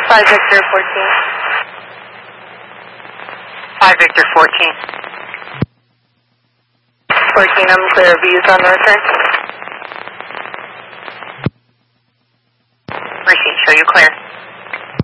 5 Victor 14. 5 Victor 14. 14, I'm clear of views on the return. Receive, show you clear.